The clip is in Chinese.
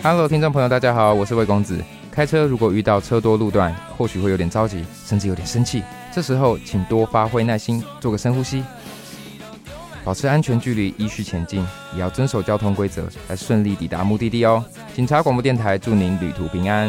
Hello， 听众朋友，大家好，我是魏公子。开车如果遇到车多路段，或许会有点着急，甚至有点生气。这时候，请多发挥耐心，做个深呼吸，保持安全距离，依序前进，也要遵守交通规则，才顺利抵达目的地哦。警察广播电台祝您旅途平安。